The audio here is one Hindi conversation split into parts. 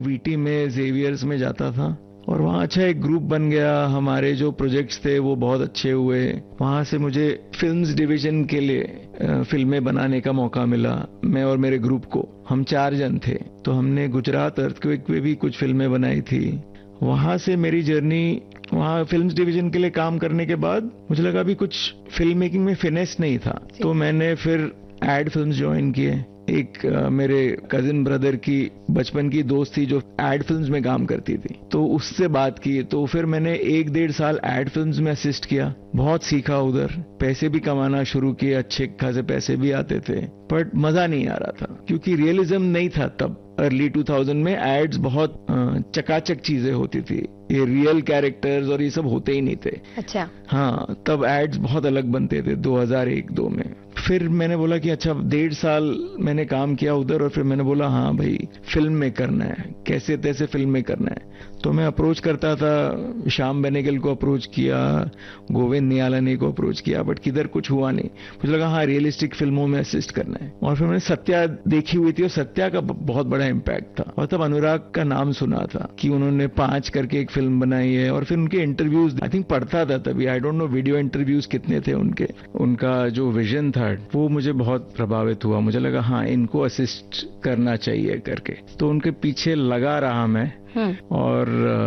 वीटी में जेवियर्स में जाता था और वहाँ अच्छा एक ग्रुप बन गया। हमारे जो प्रोजेक्ट्स थे वो बहुत अच्छे हुए। वहाँ से मुझे फिल्म्स डिवीजन के लिए फिल्में बनाने का मौका मिला। मैं और मेरे ग्रुप को, हम 4 जन थे, तो हमने गुजरात अर्थक्वेक पे भी कुछ फिल्में बनाई थी। वहाँ से मेरी जर्नी, वहाँ फिल्म्स डिवीजन के लिए काम करने के बाद मुझे लगा अभी कुछ फिल्म मेकिंग में फिनेस नहीं था, तो मैंने फिर एड फिल्म्स ज्वाइन किए। एक मेरे कजिन ब्रदर की बचपन की दोस्त थी जो एड फिल्म्स में काम करती थी, तो उससे बात की। तो फिर मैंने 1-1.5 साल एड फिल्म्स में असिस्ट किया। बहुत सीखा उधर, पैसे भी कमाना शुरू किए, अच्छे खासे पैसे भी आते थे, बट मजा नहीं आ रहा था क्योंकि रियलिज्म नहीं था तब। अर्ली 2000 में एड्स बहुत चकाचक चीजें होती थी, ये रियल कैरेक्टर्स और ये सब होते ही नहीं थे। अच्छा। हाँ, तब एड्स बहुत अलग बनते थे 2001-2 में। फिर मैंने बोला कि अच्छा 1.5 साल मैंने काम किया उधर और फिर मैंने बोला हाँ भाई फिल्म में करना है, कैसे तैसे फिल्म में करना है। तो मैं अप्रोच करता था, श्याम बेनेगल को अप्रोच किया, गोविंद नियालानी को अप्रोच किया, बट किधर कुछ हुआ नहीं। मुझे लगा हाँ रियलिस्टिक फिल्मों में असिस्ट करना है। और फिर मैंने सत्या देखी हुई थी और सत्या का बहुत बड़ा इम्पैक्ट था और तब अनुराग का नाम सुना था कि उन्होंने 5 करके एक फिल्म बनाई है। और फिर उनके इंटरव्यूज आई थिंक पढ़ता था तभी, I don't know video interviews कितने थे उनके। उनका जो विजन था वो मुझे बहुत प्रभावित हुआ। मुझे लगा हाँ इनको असिस्ट करना चाहिए करके, तो उनके पीछे लगा रहा मैं। और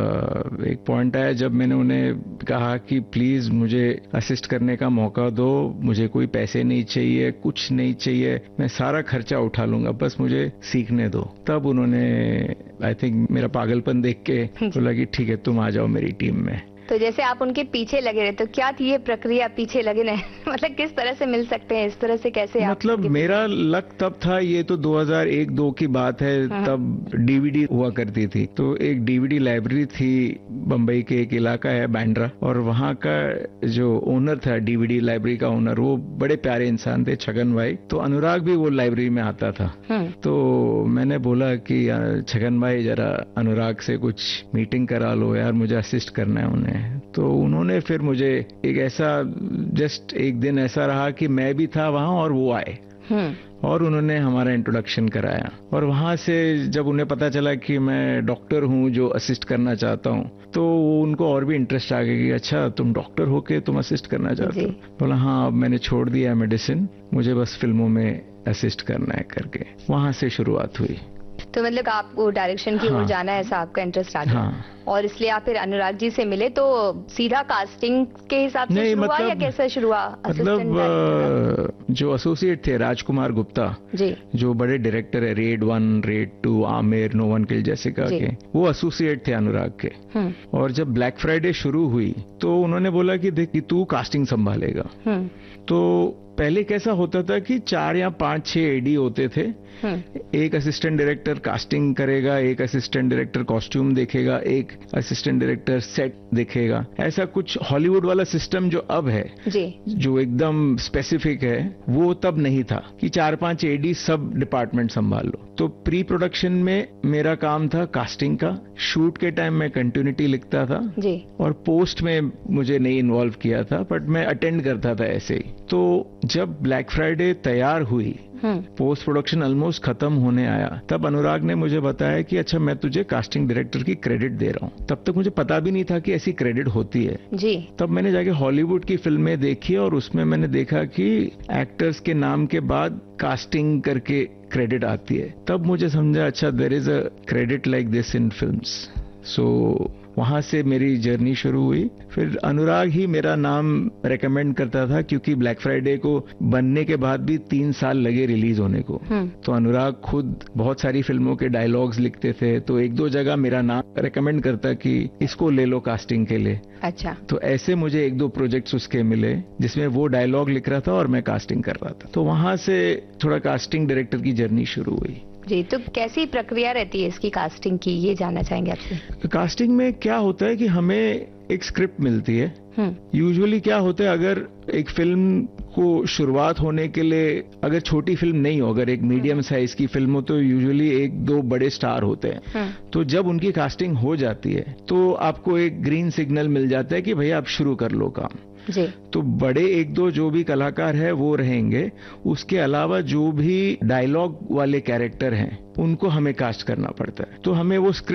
एक पॉइंट आया जब मैंने उन्हें कहा कि प्लीज मुझे असिस्ट करने का मौका दो, मुझे कोई पैसे नहीं चाहिए, कुछ नहीं चाहिए, मैं सारा खर्चा उठा लूंगा, बस मुझे सीखने दो। तब उन्होंने आई थिंक मेरा पागलपन देख के बोला कि ठीक है तुम आ जाओ मेरी टीम में। तो जैसे आप उनके पीछे लगे रहे, तो क्या थी ये प्रक्रिया पीछे लगे रहे? मतलब किस तरह से मिल सकते हैं, इस तरह से कैसे? मतलब मेरा लक तब था, ये तो 2001-2 की बात है, तब डीवीडी हुआ करती थी। तो एक डीवीडी लाइब्रेरी थी, बम्बई के एक इलाका है बांद्रा, और वहाँ का जो ओनर था, डीवीडी लाइब्रेरी का ओनर, वो बड़े प्यारे इंसान थे, छगन भाई। तो अनुराग भी वो लाइब्रेरी में आता था। तो मैंने बोला कि छगन भाई जरा अनुराग से कुछ मीटिंग करा लो यार, मुझे असिस्ट करना है उन्हें। तो उन्होंने फिर मुझे एक ऐसा, जस्ट एक दिन ऐसा रहा कि मैं भी था वहां और वो आए और उन्होंने हमारा इंट्रोडक्शन कराया। और वहां से जब उन्हें पता चला कि मैं डॉक्टर हूं जो असिस्ट करना चाहता हूं, तो उनको और भी इंटरेस्ट आ गया कि अच्छा तुम डॉक्टर हो के तुम असिस्ट करना चाहते हो। बोला हाँ अब मैंने छोड़ दिया मेडिसिन, मुझे बस फिल्मों में असिस्ट करना है करके वहां से शुरुआत हुई। तो मतलब आपको डायरेक्शन की ओर जाना है, ऐसा आपका इंटरेस्ट आ गया। और इसलिए आप फिर अनुराग जी से मिले, तो सीधा कास्टिंग के हिसाब से शुरू हुआ या कैसे शुरू हुआ? मतलब जो एसोसिएट थे राजकुमार गुप्ता जी, जो बड़े डायरेक्टर है, red 1, red 2, Aamir, no one किल जैसिका के, वो एसोसिएट थे अनुराग के। और जब ब्लैक फ्राइडे शुरू हुई तो उन्होंने बोला कि देख तू कास्टिंग संभालेगा। तो पहले कैसा होता था कि 4 या 5-6 एडी होते थे, एक असिस्टेंट डायरेक्टर कास्टिंग करेगा, एक असिस्टेंट डायरेक्टर कॉस्ट्यूम देखेगा, एक असिस्टेंट डायरेक्टर सेट देखेगा। ऐसा कुछ हॉलीवुड वाला सिस्टम जो अब है जी, जो एकदम स्पेसिफिक है, वो तब नहीं था कि 4-5 एडी सब डिपार्टमेंट संभाल लो। तो प्री प्रोडक्शन में मेरा काम था कास्टिंग का, शूट के टाइम में कंटिन्यूटी लिखता था जी, और पोस्ट में मुझे नहीं इन्वॉल्व किया था, बट मैं अटेंड करता था ऐसे ही। तो जब ब्लैक फ्राइडे तैयार हुई, पोस्ट प्रोडक्शन ऑलमोस्ट खत्म होने आया, तब अनुराग ने मुझे बताया कि अच्छा मैं तुझे कास्टिंग डायरेक्टर की क्रेडिट दे रहा हूँ। तब तक मुझे पता भी नहीं था कि ऐसी क्रेडिट होती है जी। तब मैंने जाके हॉलीवुड की फिल्में देखी और उसमें मैंने देखा कि एक्टर्स के नाम के बाद कास्टिंग करके क्रेडिट आती है। तब मुझे समझा अच्छा there is a credit like this in films. सो वहां से मेरी जर्नी शुरू हुई। फिर अनुराग ही मेरा नाम रेकमेंड करता था क्योंकि ब्लैक फ्राइडे को बनने के बाद भी 3 साल लगे रिलीज होने को। तो अनुराग खुद बहुत सारी फिल्मों के डायलॉग्स लिखते थे, तो 1-2 जगह मेरा नाम रेकमेंड करता कि इसको ले लो कास्टिंग के लिए। अच्छा। तो ऐसे मुझे 1-2 प्रोजेक्ट्स उसके मिले जिसमें वो डायलॉग लिख रहा था और मैं कास्टिंग कर रहा था। तो वहां से थोड़ा कास्टिंग डायरेक्टर की जर्नी शुरू हुई। जी, तो कैसी प्रक्रिया रहती है इसकी कास्टिंग की, ये जानना चाहेंगे आपसे। कास्टिंग में क्या होता है कि हमें एक स्क्रिप्ट मिलती है। यूजुअली क्या होता है, अगर एक फिल्म को शुरुआत होने के लिए, अगर छोटी फिल्म नहीं हो, अगर एक मीडियम साइज की फिल्म हो, तो यूजुअली 1-2 बड़े स्टार होते हैं। तो जब उनकी कास्टिंग हो जाती है तो आपको एक ग्रीन सिग्नल मिल जाता है कि भैया आप शुरू कर लो काम जी। तो बड़े 1-2 जो भी कलाकार है वो रहेंगे, उसके अलावा जो भी डायलॉग वाले कैरेक्टर हैं उनको हमें कास्ट करना पड़ता है। तो हमें वो